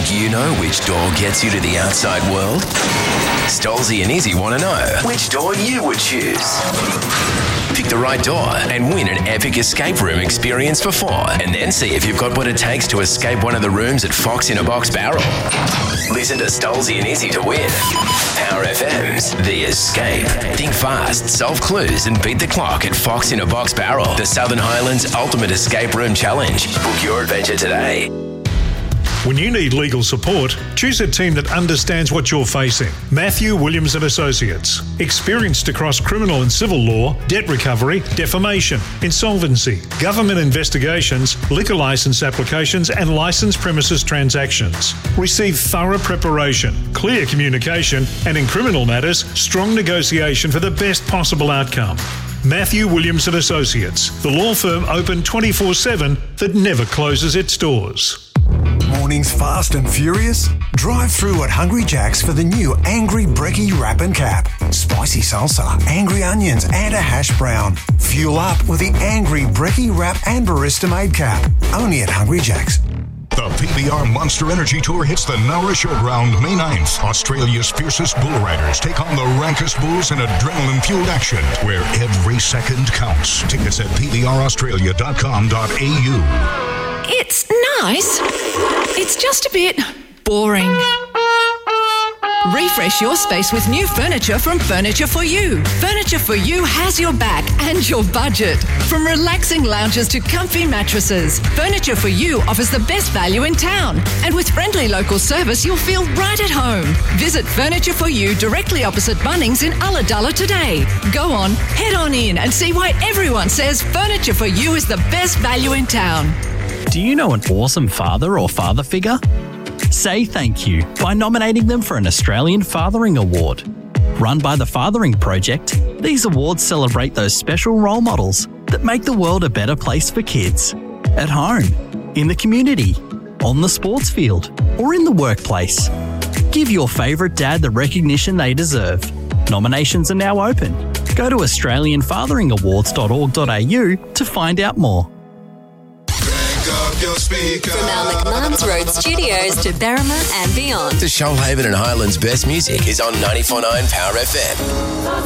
Do you know which door gets you to the outside world? Stolzy and Izzy want to know which door you would choose. Pick the right door and win an epic escape room experience for 4, and then see if you've got what it takes to escape one of the rooms at Fox in a Box Barrel. Listen to Stolzy and Izzy to win. Power FM's The Escape. Think fast, solve clues, and beat the clock at Fox in a Box Barrel, the Southern Highlands Ultimate Escape Room Challenge. Book your adventure today. When you need legal support, choose a team that understands what you're facing. Matthew Williams and Associates. Experienced across criminal and civil law, debt recovery, defamation, insolvency, government investigations, liquor licence applications and licensed premises transactions. Receive thorough preparation, clear communication, and in criminal matters, strong negotiation for the best possible outcome. Matthew Williams and Associates, the law firm open 24/7 that never closes its doors. Mornings fast and furious? Drive through at Hungry Jack's for the new Angry Brekkie Wrap and Cap. Spicy salsa, angry onions and a hash brown. Fuel up with the Angry Brekkie Wrap and Barista Made Cap. Only at Hungry Jack's. The PBR Monster Energy Tour hits the Nowra Showground May 9th. Australia's fiercest bull riders take on the rankest bulls in adrenaline-fueled action, where every second counts. Tickets at pbraustralia.com.au. It's nice. It's just a bit boring. Refresh your space with new furniture from Furniture For You. Furniture For You has your back and your budget. From relaxing lounges to comfy mattresses, Furniture For You offers the best value in town. And with friendly local service, you'll feel right at home. Visit Furniture For You directly opposite Bunnings in Ulladulla today. Go on, head on in and see why everyone says Furniture For You is the best value in town. Do you know an awesome father or father figure? Say thank you by nominating them for an Australian Fathering Award. Run by the Fathering Project, these awards celebrate those special role models that make the world a better place for kids. At home, in the community, on the sports field, or in the workplace. Give your favourite dad the recognition they deserve. Nominations are now open. Go to australianfatheringawards.org.au to find out more. From our McMahon's Road studios to Berrima and beyond. The Shoalhaven and Highlands best music is on 94.9 Power FM.